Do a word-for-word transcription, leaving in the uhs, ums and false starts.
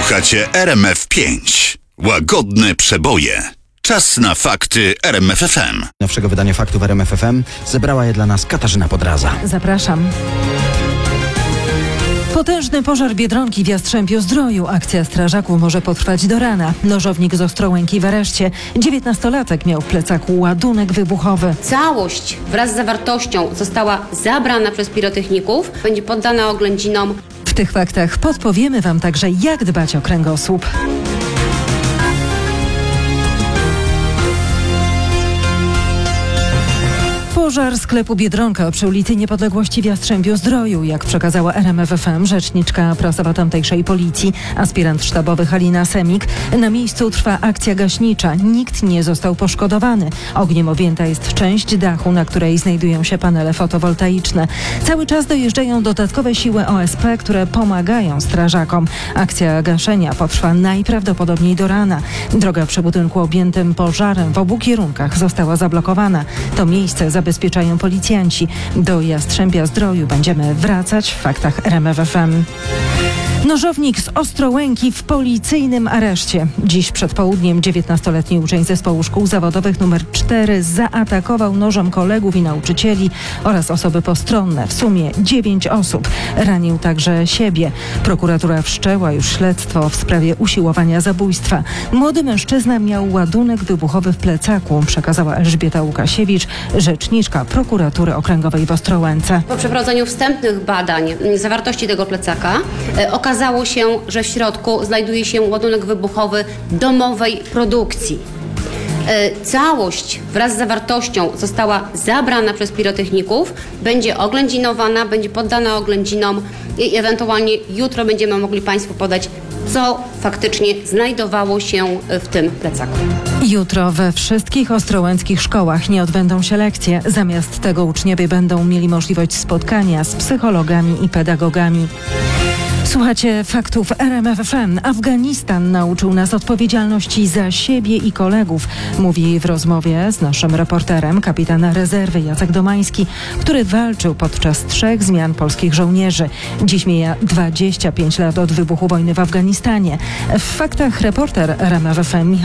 Słuchacie R M F pięć. Łagodne przeboje. Czas na fakty R M F F M. Nowszego wydania faktów R M F F M zebrała je dla nas Katarzyna Podraza. Zapraszam. Potężny pożar Biedronki w Jastrzębiu-Zdroju. Akcja strażaków może potrwać do rana. Nożownik z Ostrołęki w areszcie. dziewiętnastolatek miał w plecaku ładunek wybuchowy. Całość wraz z zawartością została zabrana przez pirotechników. Będzie poddana oględzinom. W tych faktach podpowiemy Wam także, jak dbać o kręgosłup. Pożar sklepu Biedronka przy ulicy Niepodległości w Jastrzębiu-Zdroju. Jak przekazała R M F F M rzeczniczka prasowa tamtejszej policji, aspirant sztabowy Halina Semik, na miejscu trwa akcja gaśnicza. Nikt nie został poszkodowany. Ogniem objęta jest część dachu, na której znajdują się panele fotowoltaiczne. Cały czas dojeżdżają dodatkowe siły O S P, które pomagają strażakom. Akcja gaszenia potrwa najprawdopodobniej do rana. Droga przy budynku objętym pożarem w obu kierunkach została zablokowana. To miejsce zabezpieczają policjanci. Do Jastrzębia-Zdroju będziemy wracać w faktach R M F F M. Nożownik z Ostrołęki w policyjnym areszcie. Dziś przed południem dziewiętnastoletni uczeń zespołu szkół zawodowych numer cztery zaatakował nożem kolegów i nauczycieli oraz osoby postronne. W sumie dziewięć osób. Ranił także siebie. Prokuratura wszczęła już śledztwo w sprawie usiłowania zabójstwa. Młody mężczyzna miał ładunek wybuchowy w plecaku, przekazała Elżbieta Łukasiewicz, rzeczniczka prokuratury okręgowej w Ostrołęce. Po przeprowadzeniu wstępnych badań zawartości tego plecaka e, okazało się, że w środku znajduje się ładunek wybuchowy domowej produkcji. E, całość wraz z zawartością została zabrana przez pirotechników, będzie oględzinowana, będzie poddana oględzinom i ewentualnie jutro będziemy mogli Państwu podać, co faktycznie znajdowało się w tym plecaku. Jutro we wszystkich ostrołęckich szkołach nie odbędą się lekcje. Zamiast tego uczniowie będą mieli możliwość spotkania z psychologami i pedagogami. Słuchacie faktów R M F F M. Afganistan nauczył nas odpowiedzialności za siebie i kolegów, mówi w rozmowie z naszym reporterem kapitan rezerwy Jacek Domański, który walczył podczas trzech zmian polskich żołnierzy. Dziś mija dwadzieścia pięć lat od wybuchu wojny w Afganistanie. W faktach reporter R M F F M